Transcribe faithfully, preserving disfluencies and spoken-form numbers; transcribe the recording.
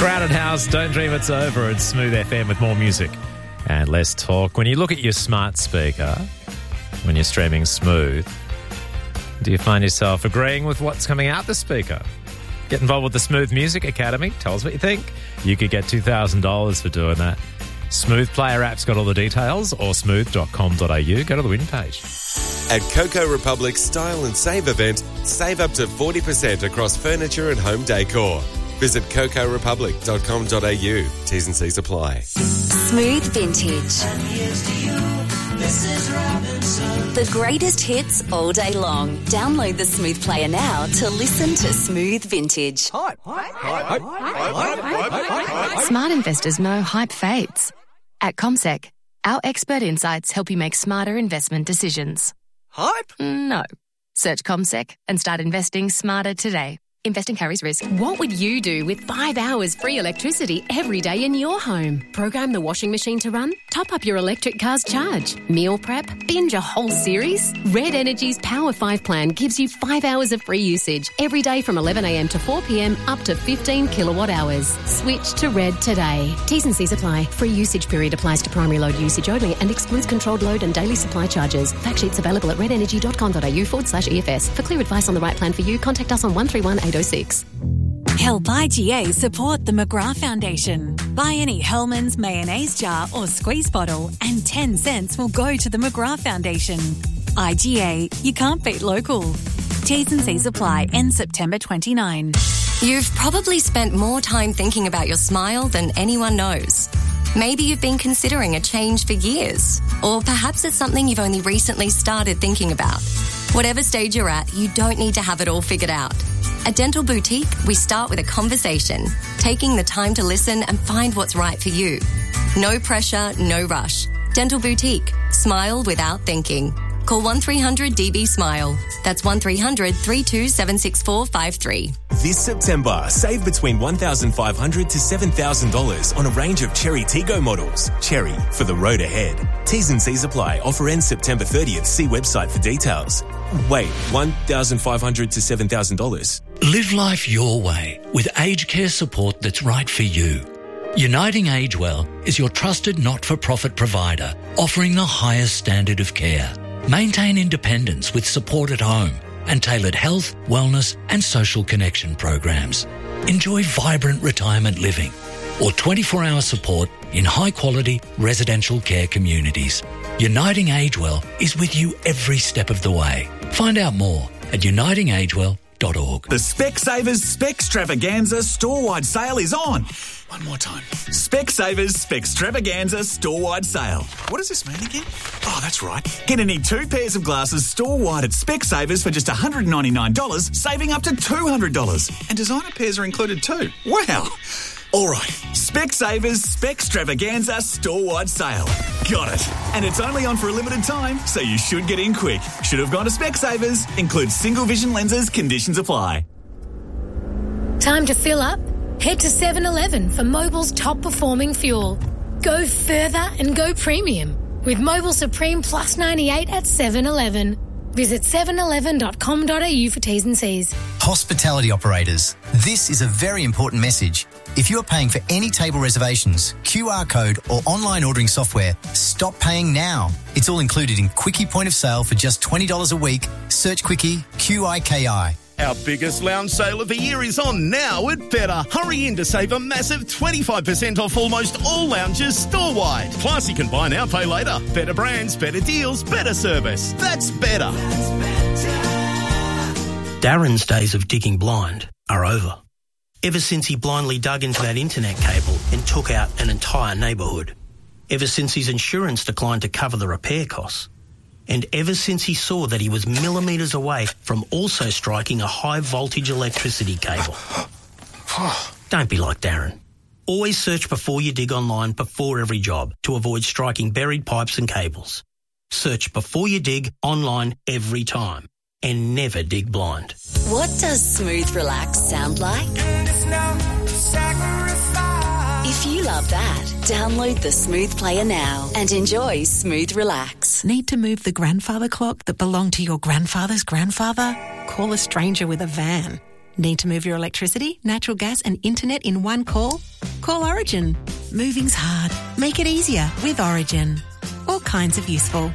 Crowded House, Don't Dream It's Over at Smooth F M with more music and less talk. When you look at your smart speaker, when you're streaming Smooth, do you find yourself agreeing with what's coming out the speaker? Get involved with the Smooth Music Academy. Tell us what you think. You could get two thousand dollars for doing that. Smooth Player app's got all the details, or smooth dot com dot a u. Go to the win page. At Coco Republic's Style and Save event, save up to forty percent across furniture and home decor. Visit coco republic dot com dot a u. T's and C's apply. Smooth Vintage. The greatest hits all day long. Download the Smooth Player now to listen to Smooth Vintage. Hype. Hype. Hype. Hype. Hype. Smart investors know hype fades. At CommSec, our expert insights help you make smarter investment decisions. Hype? No. Search CommSec and start investing smarter today. Investing carries risk. What would you do with five hours free electricity every day in your home? Program the washing machine to run? Top up your electric car's charge? Meal prep? Binge a whole series? Red Energy's Power five plan gives you five hours of free usage every day from eleven a m to four p m up to fifteen kilowatt hours. Switch to Red today. T's and C's apply. Free usage period applies to primary load usage only and excludes controlled load and daily supply charges. Fact sheets available at red energy dot com dot a u forward slash E F S. For clear advice on the right plan for you, contact us on one three one eight oh six. Help I G A support the McGrath Foundation. Buy any Hellmann's mayonnaise jar or squeeze bottle and ten cents will go to the McGrath Foundation. I G A, you can't beat local. T's and C's apply, end September twenty-ninth. You've probably spent more time thinking about your smile than anyone knows. Maybe you've been considering a change for years, or perhaps it's something you've only recently started thinking about. Whatever stage you're at, you don't need to have it all figured out. At Dental Boutique, we start with a conversation, taking the time to listen and find what's right for you. No pressure, no rush. Dental Boutique. Smile without thinking. Call one three hundred D B SMILE. That's one three hundred, three two seven, six four five three. This September, save between one thousand five hundred dollars to seven thousand dollars on a range of Cherry Tiggo models. Cherry, for the road ahead. T's and C's apply. Offer ends September thirtieth. See website for details. Wait, one thousand five hundred dollars to seven thousand dollars? Live life your way with aged care support that's right for you. Uniting Age Well is your trusted not-for-profit provider, offering the highest standard of care. Maintain independence with support at home and tailored health, wellness and social connection programs. Enjoy vibrant retirement living or twenty-four hour support in high-quality residential care communities. Uniting Age Well is with you every step of the way. Find out more at uniting age well dot org. The Specsavers Specstravaganza store-wide sale is on. One more time. Specsavers Specstravaganza store-wide sale. What does this mean again? Oh, that's right. Get any two pairs of glasses store-wide at Specsavers for just one hundred ninety-nine dollars, saving up to two hundred dollars. And designer pairs are included too. Wow. All right, Specsavers Specstravaganza store-wide sale. Got it. And it's only on for a limited time, so you should get in quick. Should have gone to Specsavers. Includes single vision lenses. Conditions apply. Time to fill up? Head to seven eleven for Mobil's top-performing fuel. Go further and go premium with Mobil Supreme Plus ninety-eight at seven eleven. Visit seven eleven dot com dot a u for T's and C's. Hospitality operators, this is a very important message. If you are paying for any table reservations, Q R code or online ordering software, stop paying now. It's all included in Quickie Point of Sale for just twenty dollars a week. Search Quickie, Q I K I. Our biggest lounge sale of the year is on now at Better. Hurry in to save a massive twenty-five percent off almost all lounges store-wide. Plus, you can buy now, pay later. Better brands, better deals, better service. That's better. Darren's days of digging blind are over. Ever since he blindly dug into that internet cable and took out an entire neighbourhood. Ever since his insurance declined to cover the repair costs. And ever since he saw that he was millimetres away from also striking a high-voltage electricity cable. Don't be like Darren. Always search before you dig online before every job to avoid striking buried pipes and cables. Search before you dig online every time. And never dig blind. What does Smooth Relax sound like? If you love that, download the Smooth Player now and enjoy Smooth Relax. Need to move the grandfather clock that belonged to your grandfather's grandfather? Call a stranger with a van. Need to move your electricity, natural gas and internet in one call? Call Origin. Moving's hard. Make it easier with Origin. All kinds of useful.